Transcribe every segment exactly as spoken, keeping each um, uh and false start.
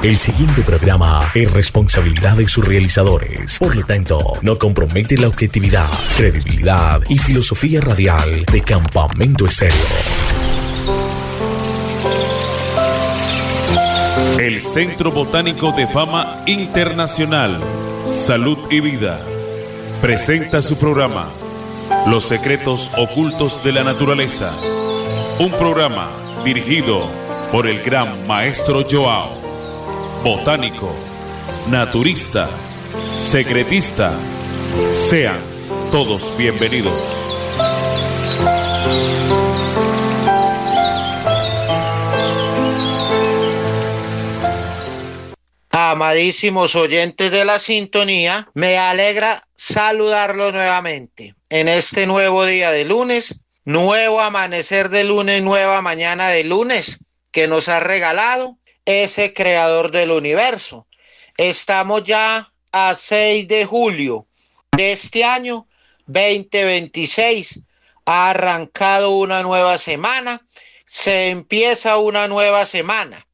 El siguiente programa es responsabilidad de sus realizadores. Por lo tanto, no compromete la objetividad, credibilidad y filosofía radial de Campamento Estéreo. El Centro Botánico de Fama Internacional, Salud y Vida, presenta su programa Los Secretos Ocultos de la Naturaleza. Un programa dirigido por el gran maestro Joao, botánico, naturista, secretista. Sean todos bienvenidos. Amadísimos oyentes de la sintonía, me alegra saludarlos nuevamente en este nuevo día de lunes, nuevo amanecer de lunes, nueva mañana de lunes que nos ha regalado ese creador del universo. Estamos ya a seis de julio de este año veinte veintiséis. Ha arrancado una nueva semana, se empieza una nueva semana.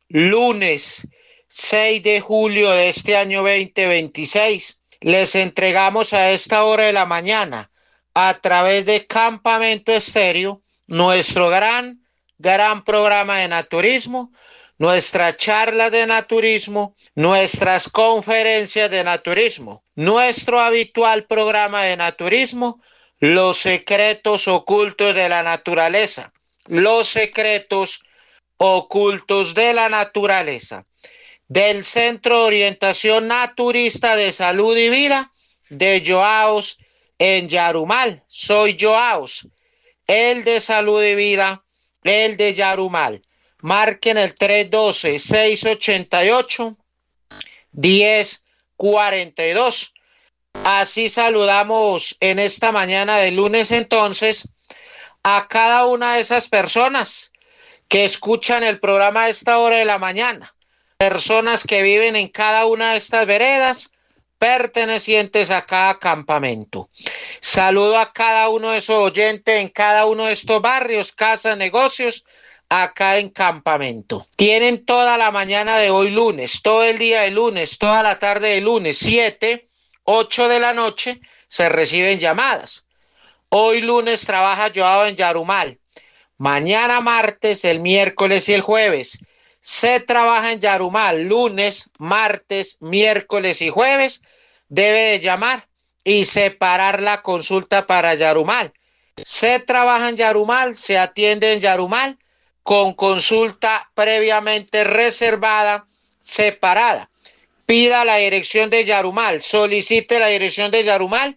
Lunes seis de julio de este año veinte veintiséis, les entregamos a esta hora de la mañana, a través de Campamento Estéreo, nuestro gran, gran programa de naturismo, nuestras charlas de naturismo, nuestras conferencias de naturismo, nuestro habitual programa de naturismo, Los Secretos Ocultos de la Naturaleza, los secretos ocultos de la naturaleza, del Centro de Orientación Naturista de Salud y Vida de Joaos en Yarumal. Soy Joaos, el de Salud y Vida, el de Yarumal. Marquen el tres uno dos, seis ocho ocho, uno cero cuatro dos. Así saludamos en esta mañana de lunes entonces a cada una de esas personas que escuchan el programa a esta hora de la mañana. Personas que viven en cada una de estas veredas pertenecientes a cada campamento. Saludo a cada uno de esos oyentes en cada uno de estos barrios, casas, negocios, acá en campamento. Tienen toda la mañana de hoy lunes, todo el día de lunes, toda la tarde de lunes, siete, ocho de la noche, se reciben llamadas. Hoy lunes trabaja Joao en Yarumal. Mañana martes, el miércoles y el jueves se trabaja en Yarumal. Lunes, martes, miércoles y jueves debe de llamar y separar la consulta para Yarumal. Se trabaja en Yarumal, se atiende en Yarumal con consulta previamente reservada, separada. Pida la dirección de Yarumal, solicite la dirección de Yarumal.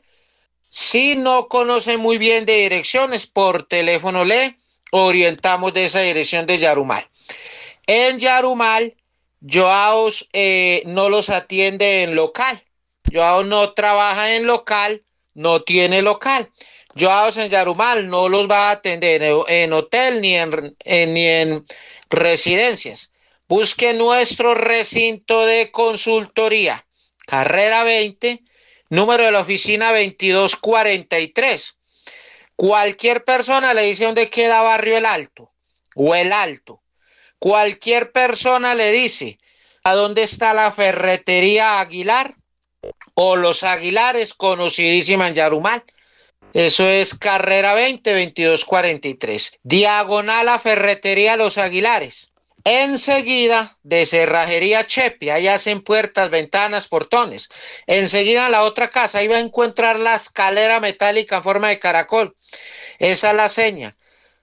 Si no conoce muy bien de direcciones, por teléfono le orientamos de esa dirección de Yarumal. En Yarumal, Joaos eh, no los atiende en local. Joaos no trabaja en local, no tiene local. Joaos en Yarumal no los va a atender en, en hotel ni en, en, ni en residencias. Busque nuestro recinto de consultoría, carrera veinte, número de la oficina veintidós cuarenta y tres. Cualquier persona le dice dónde queda Barrio El Alto o El Alto. Cualquier persona le dice a dónde está la ferretería Aguilar o los Aguilares, conocidísima en Yarumal. Eso es carrera veinte, veintidós cuarenta y tres. Diagonal a ferretería Los Aguilares. Enseguida de cerrajería Chepi, ahí hacen puertas, ventanas, portones. Enseguida en la otra casa, ahí va a encontrar la escalera metálica en forma de caracol. Esa es la seña.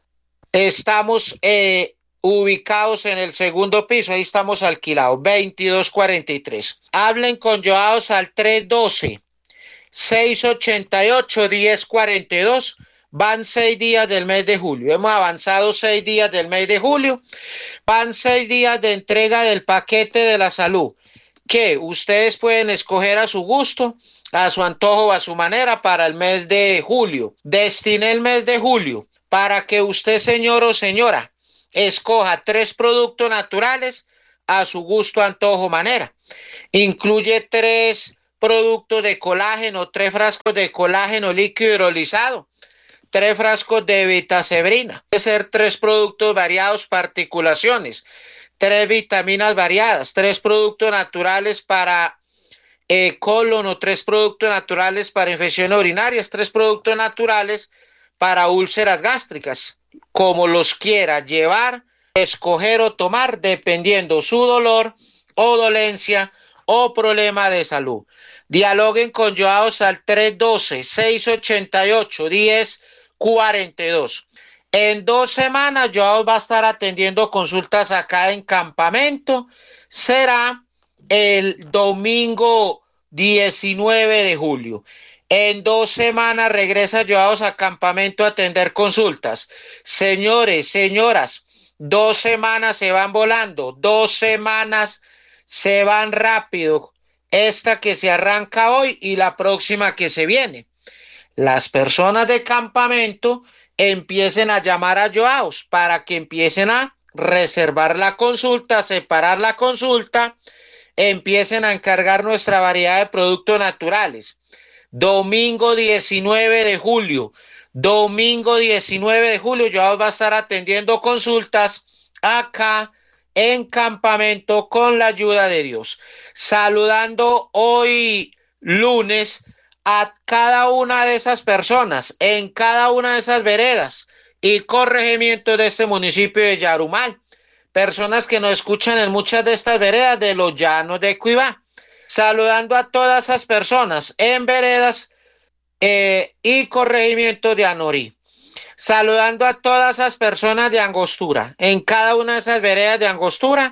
Estamos eh, ubicados en el segundo piso, ahí estamos alquilados, veintidós cuarenta y tres. Hablen con Joaos al tres uno dos, seis ocho ocho, uno cero cuatro dos. Van seis días del mes de julio. Hemos avanzado seis días del mes de julio. Van seis días de entrega del paquete de la salud, que ustedes pueden escoger a su gusto, a su antojo, a su manera para el mes de julio. Destiné el mes de julio para que usted, señor o señora, escoja tres productos naturales a su gusto, antojo, manera. Incluye tres productos de colágeno, tres frascos de colágeno líquido hidrolizado, tres frascos de vitacebrina. Puede ser tres productos variados para articulaciones, tres vitaminas variadas, tres productos naturales para eh, colon o tres productos naturales para infecciones urinarias, tres productos naturales para úlceras gástricas, como los quiera llevar, escoger o tomar dependiendo su dolor o dolencia o problema de salud. Dialoguen con Joaos al tres uno dos, seis ocho ocho, uno cero cuatro dos. En dos semanas Joaos va a estar atendiendo consultas acá en Campamento. Será el domingo diecinueve de julio. En dos semanas regresa Joaos a Campamento a atender consultas. Señores, señoras, dos semanas se van volando, dos semanas se van rápido. Esta que se arranca hoy y la próxima que se viene. Las personas de Campamento empiecen a llamar a Joaos para que empiecen a reservar la consulta, separar la consulta, empiecen a encargar nuestra variedad de productos naturales. Domingo diecinueve de julio, domingo diecinueve de julio, Joaos va a estar atendiendo consultas acá en Campamento con la ayuda de Dios. Saludando hoy lunes a cada una de esas personas en cada una de esas veredas y corregimientos de este municipio de Yarumal. Personas que nos escuchan en muchas de estas veredas de los llanos de Cuibá. Saludando a todas esas personas en veredas eh, y corregimientos de Anorí. Saludando a todas esas personas de Angostura, en cada una de esas veredas de Angostura,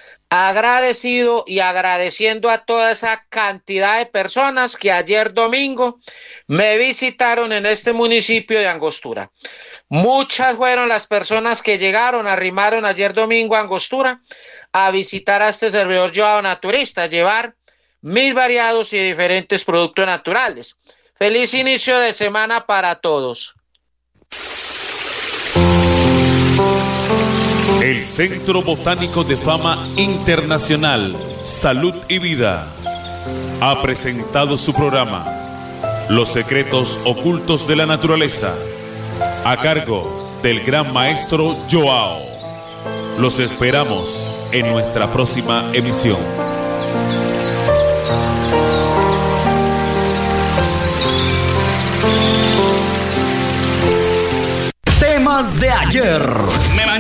agradecido y agradeciendo a toda esa cantidad de personas que ayer domingo me visitaron en este municipio de Angostura. Muchas fueron las personas que llegaron, arrimaron ayer domingo a Angostura a visitar a este servidor Joao Naturista, llevar mis variados y diferentes productos naturales. Feliz inicio de semana para todos. El Centro Botánico de Fama Internacional, Salud y Vida, ha presentado su programa Los Secretos Ocultos de la Naturaleza, a cargo del gran maestro Joao. Los esperamos en nuestra próxima emisión. Temas de ayer.